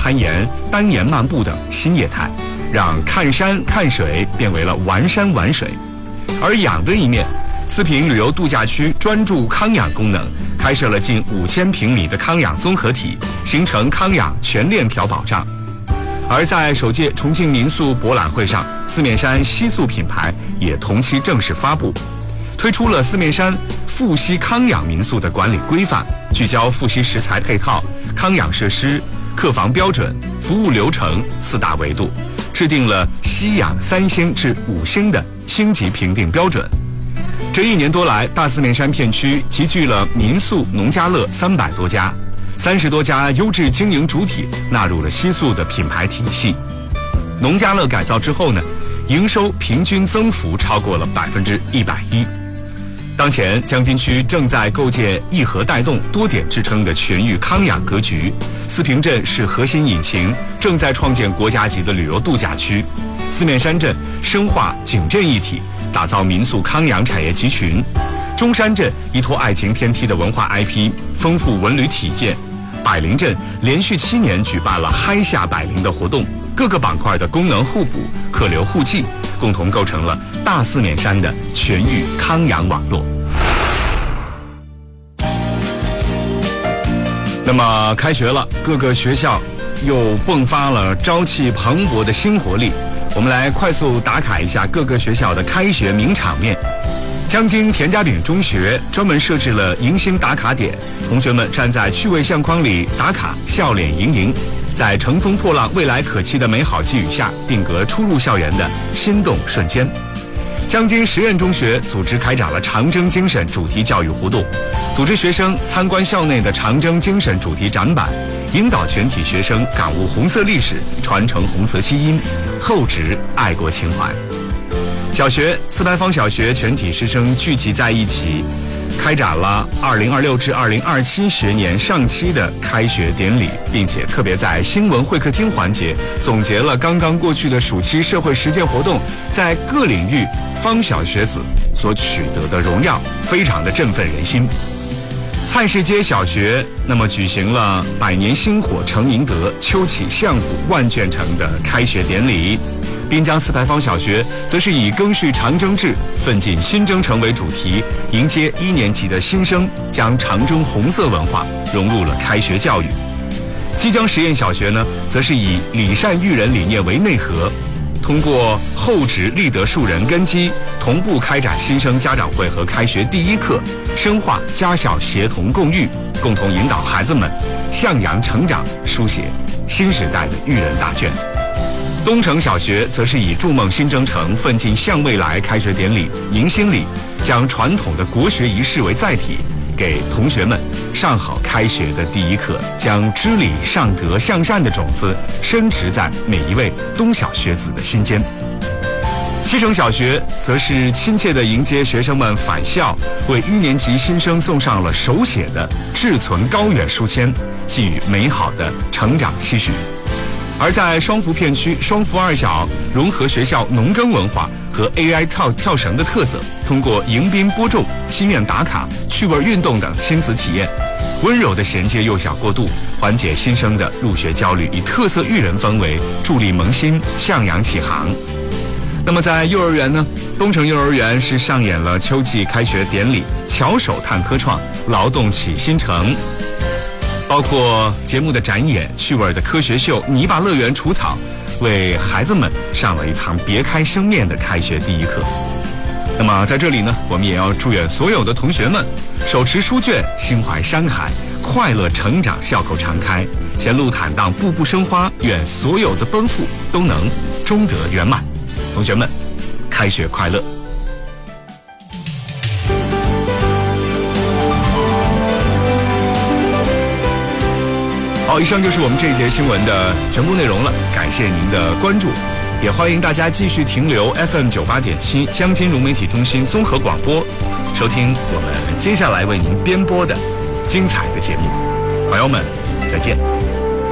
攀岩、单岩漫步等新业态，让看山看水变为了玩山玩水。而养的一面，四平旅游度假区专注康养功能，开设了近5000平米的康养综合体，形成康养全链条保障。而在首届重庆民宿博览会上，四面山西宿品牌也同期正式发布，推出了四面山富硒康养民宿的管理规范，聚焦富硒食材配套、康养设施、客房标准、服务流程4大维度，制定了硒养3星至5星的星级评定标准。这1年多来，大四面山片区集聚了民宿、农家乐300多家，30多家优质经营主体纳入了西宿的品牌体系。农家乐改造之后呢，营收平均增幅超过了110%。当前，江津区正在构建一核带动、多点支撑的全域康养格局。四平镇是核心引擎，正在创建国家级的旅游度假区。四面山镇深化景镇一体，打造民宿康养产业集群。中山镇依托爱情天梯的文化 IP， 丰富文旅体验。百灵镇连续7年举办了嗨下百灵的活动，各个板块的功能互补、客流互济，共同构成了大四面山的全域康养网络。那么开学了，各个学校又迸发了朝气蓬勃的新活力。我们来快速打卡一下各个学校的开学名场面。江津田家炳中学专门设置了迎新打卡点，同学们站在趣味相框里打卡，笑脸盈盈，在乘风破浪、未来可期的美好寄语下，定格初入校园的心动瞬间。江津实验中学组织开展了长征精神主题教育活动，组织学生参观校内的长征精神主题展板，引导全体学生感悟红色历史，传承红色基因，厚植爱国情怀。小学四牌坊小学全体师生聚集在一起，开展了2026至2027学年上期的开学典礼，并且特别在新闻会客厅环节总结了刚刚过去的暑期社会实践活动在各领域坊小学子所取得的荣耀，非常的振奋人心。蔡市街小学那么举行了百年薪火承迎德，秋起相鼓万卷成的开学典礼。滨江四牌坊小学则是以赓续长征制、奋进新征程为主题，迎接1年级的新生，将长征红色文化融入了开学教育。基江实验小学呢，则是以礼善育人理念为内核，通过厚植立德树人根基，同步开展新生家长会和开学第一课，深化家校协同共育，共同引导孩子们向阳成长，书写新时代的育人大卷。东城小学则是以筑梦新征程、奋进向未来开学典礼迎新礼，将传统的国学仪式为载体，给同学们上好开学的第一课，将知礼尚德向善的种子深植在每一位东小学子的心间。西城小学则是亲切地迎接学生们返校，为1年级新生送上了手写的志存高远书签，寄予美好的成长期许。而在双福片区，双福2小融合学校农耕文化和 AI 跳绳的特色，通过迎宾播种、心愿打卡、趣味运动等亲子体验，温柔地衔接幼小过渡，缓解新生的入学焦虑，以特色育人氛围助力萌新向阳启航。那么在幼儿园呢，东城幼儿园是上演了秋季开学典礼，巧手探科创，劳动起新城。包括节目的展演、趣味的科学秀、泥巴乐园除草，为孩子们上了一堂别开生面的开学第一课。那么在这里呢，我们也要祝愿所有的同学们手持书卷，心怀山海，快乐成长，笑口常开，前路坦荡，步步生花，愿所有的奔赴都能终得圆满。同学们，开学快乐！好，以上就是我们这一节新闻的全部内容了，感谢您的关注，也欢迎大家继续停留 FM 98.7江津融媒体中心综合广播，收听我们接下来为您编播的精彩的节目。朋友们，再见。